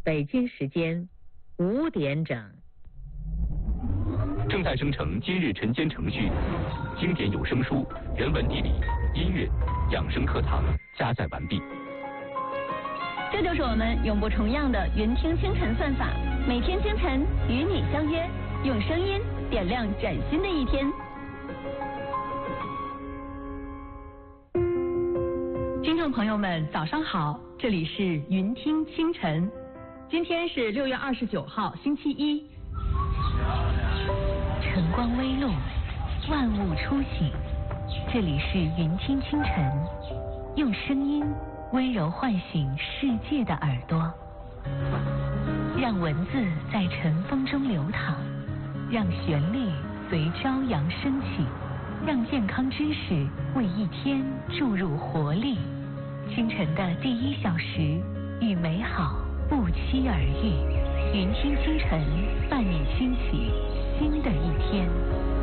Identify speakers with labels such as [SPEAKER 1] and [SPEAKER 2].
[SPEAKER 1] 北京时间5点整。
[SPEAKER 2] 正在生成今日晨间程序，经典有声书、人文地理、音乐、养生课堂加载完毕。
[SPEAKER 3] 这就是我们永不重样的云听清晨算法，每天清晨与你相约，用声音点亮崭新的一天。听众朋友们，早上好，这里是云听清晨，今天是6月29号，星期一。
[SPEAKER 4] 晨光微露，万物初醒，这里是云听清晨，用声音温柔唤醒世界的耳朵，让文字在晨风中流淌，让旋律随朝阳升起，让健康知识为一天注入活力。清晨的第1小时，与美好不期而遇。云听清晨，伴你兴起